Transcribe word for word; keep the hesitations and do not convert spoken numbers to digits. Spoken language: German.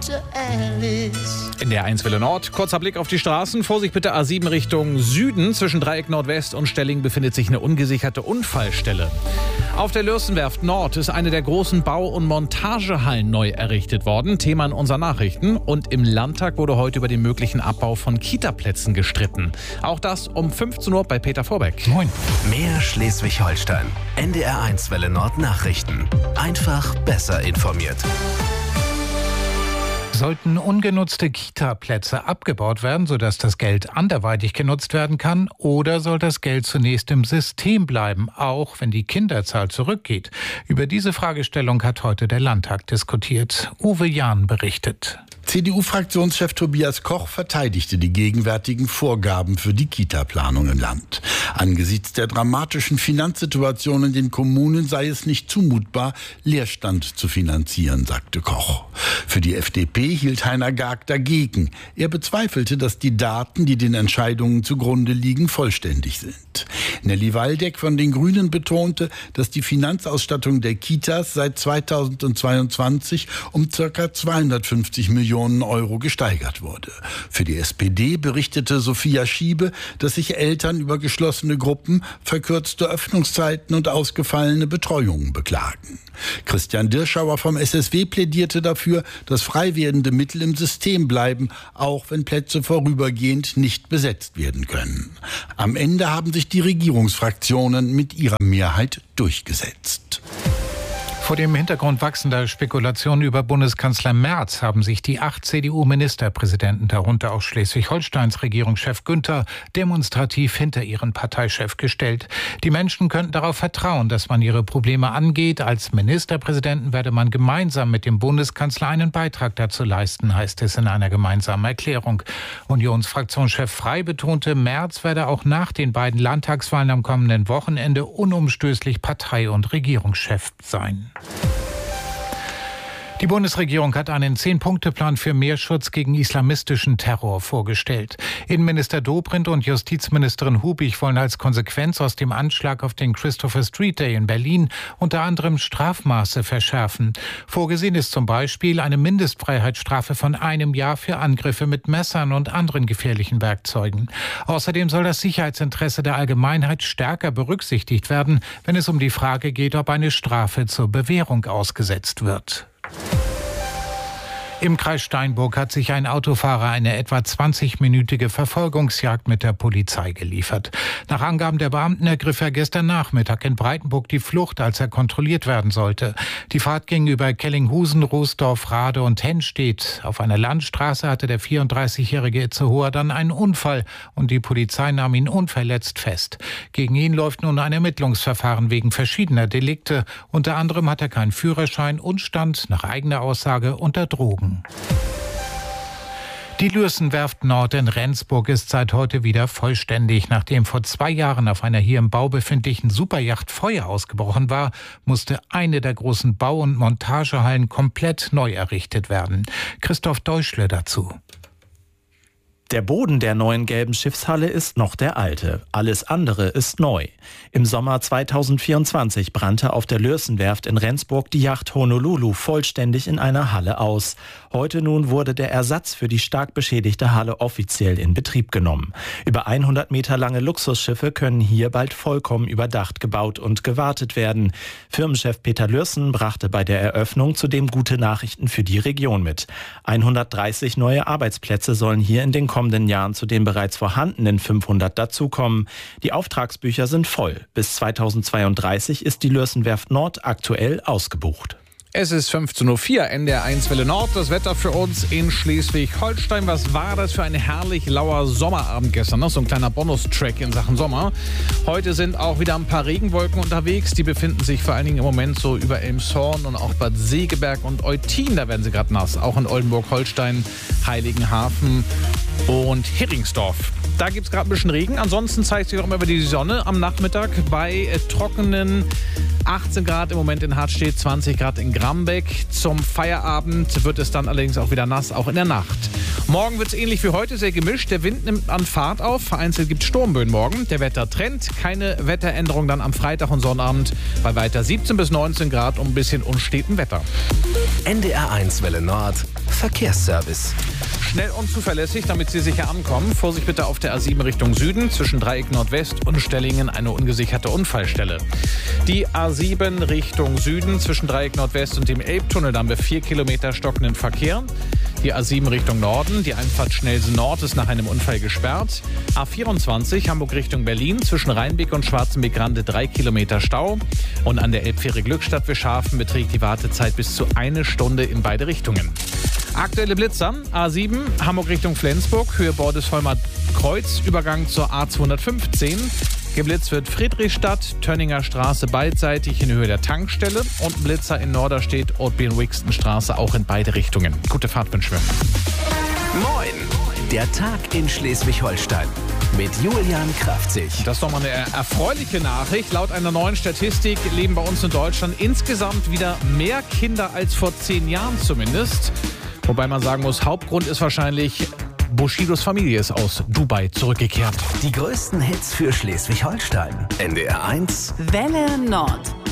to Alice. In der eins Welle Nord, kurzer Blick auf die Straßen. Vorsicht bitte, A sieben Richtung Süden. Zwischen Dreieck Nordwest und Stelling befindet sich eine ungesicherte Unfallstelle. Auf der Lürsenwerft Nord ist eine der großen Bau- und Montagehallen neu errichtet worden. Thema in unseren Nachrichten. Und im Landtag wurde heute über den möglichen Abbau von Kitaplätzen gestritten. Auch das um fünfzehn Uhr bei Peter Vorbeck. Moin. Mehr Schleswig-Holstein. N D R eins Welle Nord Nachrichten. Einfach besser informiert. Sollten ungenutzte Kita-Plätze abgebaut werden, sodass das Geld anderweitig genutzt werden kann, oder soll das Geld zunächst im System bleiben, auch wenn die Kinderzahl zurückgeht? Über diese Fragestellung hat heute der Landtag diskutiert. Uwe Jahn berichtet. C D U-Fraktionschef Tobias Koch verteidigte die gegenwärtigen Vorgaben für die Kita-Planung im Land. Angesichts der dramatischen Finanzsituation in den Kommunen sei es nicht zumutbar, Leerstand zu finanzieren, sagte Koch. Für die F D P hielt Heiner Gag dagegen. Er bezweifelte, dass die Daten, die den Entscheidungen zugrunde liegen, vollständig sind. Nelly Waldeck von den Grünen betonte, dass die Finanzausstattung der Kitas seit zweitausendzweiundzwanzig um ca. zweihundertfünfzig Millionen Euro gesteigert wurde. Für die S P D berichtete Sophia Schiebe, dass sich Eltern über geschlossene Gruppen, verkürzte Öffnungszeiten und ausgefallene Betreuungen beklagen. Christian Dirschauer vom S S W plädierte dafür, dass frei werdende Mittel im System bleiben, auch wenn Plätze vorübergehend nicht besetzt werden können. Am Ende haben sich die Regierungsfraktionen mit ihrer Mehrheit durchgesetzt. Vor dem Hintergrund wachsender Spekulationen über Bundeskanzler Merz haben sich die acht C D U-Ministerpräsidenten, darunter auch Schleswig-Holsteins Regierungschef Günther, demonstrativ hinter ihren Parteichef gestellt. Die Menschen könnten darauf vertrauen, dass man ihre Probleme angeht. Als Ministerpräsidenten werde man gemeinsam mit dem Bundeskanzler einen Beitrag dazu leisten, heißt es in einer gemeinsamen Erklärung. Unionsfraktionschef Frey betonte, Merz werde auch nach den beiden Landtagswahlen am kommenden Wochenende unumstößlich Partei- und Regierungschef sein. Die Bundesregierung hat einen Zehn-Punkte-Plan für mehr Schutz gegen islamistischen Terror vorgestellt. Innenminister Dobrindt und Justizministerin Hubig wollen als Konsequenz aus dem Anschlag auf den Christopher Street Day in Berlin unter anderem Strafmaße verschärfen. Vorgesehen ist zum Beispiel eine Mindestfreiheitsstrafe von einem Jahr für Angriffe mit Messern und anderen gefährlichen Werkzeugen. Außerdem soll das Sicherheitsinteresse der Allgemeinheit stärker berücksichtigt werden, wenn es um die Frage geht, ob eine Strafe zur Bewährung ausgesetzt wird. Im Kreis Steinburg hat sich ein Autofahrer eine etwa zwanzigminütige Verfolgungsjagd mit der Polizei geliefert. Nach Angaben der Beamten ergriff er gestern Nachmittag in Breitenburg die Flucht, als er kontrolliert werden sollte. Die Fahrt ging über Kellinghusen, Roosdorf, Rade und Hennstedt. Auf einer Landstraße hatte der vierunddreißigjährige Itzehoer dann einen Unfall und die Polizei nahm ihn unverletzt fest. Gegen ihn läuft nun ein Ermittlungsverfahren wegen verschiedener Delikte. Unter anderem hat er keinen Führerschein und stand nach eigener Aussage unter Drogen. Die Lürsenwerft Nord in Rendsburg ist seit heute wieder vollständig. Nachdem vor zwei Jahren auf einer hier im Bau befindlichen Superyacht Feuer ausgebrochen war, musste eine der großen Bau- und Montagehallen komplett neu errichtet werden. Christoph Deutschle dazu. Der Boden der neuen gelben Schiffshalle ist noch der alte. Alles andere ist neu. Im Sommer zweitausendvierundzwanzig brannte auf der Lürsenwerft in Rendsburg die Yacht Honolulu vollständig in einer Halle aus. Heute nun wurde der Ersatz für die stark beschädigte Halle offiziell in Betrieb genommen. Über hundert Meter lange Luxusschiffe können hier bald vollkommen überdacht gebaut und gewartet werden. Firmenchef Peter Lürsen brachte bei der Eröffnung zudem gute Nachrichten für die Region mit. hundertdreißig neue Arbeitsplätze sollen hier in den kommenden Jahren zu den bereits vorhandenen fünfhundert dazukommen. Die Auftragsbücher sind voll. Bis zweitausendzweiunddreißig ist die Lürsenwerft Nord aktuell ausgebucht. Es ist fünfzehn Uhr vier, N D R eins Welle Nord. Das Wetter für uns in Schleswig-Holstein. Was war das für ein herrlich lauer Sommerabend gestern? Noch so ein kleiner Bonustrack in Sachen Sommer. Heute sind auch wieder ein paar Regenwolken unterwegs. Die befinden sich vor allen Dingen im Moment so über Elmshorn und auch Bad Segeberg und Eutin. Da werden sie gerade nass. Auch in Oldenburg-Holstein, Heiligenhafen und Heringsdorf. Da gibt es gerade ein bisschen Regen. Ansonsten zeigt sich auch immer wieder die Sonne am Nachmittag bei äh, trockenen achtzehn Grad im Moment in Hartstedt, zwanzig Grad in Grambeck. Zum Feierabend wird es dann allerdings auch wieder nass, auch in der Nacht. Morgen wird es ähnlich wie heute, sehr gemischt. Der Wind nimmt an Fahrt auf. Vereinzelt gibt es Sturmböen morgen. Der Wettertrend, keine Wetteränderung dann am Freitag und Sonnabend bei weiter siebzehn bis neunzehn Grad und ein bisschen unstetem Wetter. N D R eins Welle Nord Verkehrsservice. Schnell und zuverlässig, damit Sie sicher ankommen. Vorsicht bitte auf der A sieben Richtung Süden, zwischen Dreieck Nordwest und Stellingen eine ungesicherte Unfallstelle. Die A sieben Richtung Süden, zwischen Dreieck Nordwest und dem Elbtunnel, da haben wir vier Kilometer stockenden Verkehr. Die A sieben Richtung Norden, die Einfahrt Schnellsen Nord ist nach einem Unfall gesperrt. A vierundzwanzig Hamburg Richtung Berlin, zwischen Rheinbeck und Schwarzenbeck-Grande drei Kilometer Stau. Und an der Elbfähre Glückstadt Wischhafen beträgt die Wartezeit bis zu eine Stunde in beide Richtungen. Aktuelle Blitzer, A sieben Hamburg Richtung Flensburg, Höhe Bordesholmer Kreuz, Übergang zur A zweihundertfünfzehn. Geblitzt wird Friedrichstadt, Tönninger Straße beidseitig in Höhe der Tankstelle und Blitzer in Norderstedt, Ottbien-Wixten-Straße auch in beide Richtungen. Gute Fahrt wünschen wir. Moin, der Tag in Schleswig-Holstein mit Julian Kraftzig. Das ist doch mal eine erfreuliche Nachricht. Laut einer neuen Statistik leben bei uns in Deutschland insgesamt wieder mehr Kinder als vor zehn Jahren zumindest. Wobei man sagen muss, Hauptgrund ist wahrscheinlich, Bushidos Familie ist aus Dubai zurückgekehrt. Die größten Hits für Schleswig-Holstein. N D R eins Welle Nord.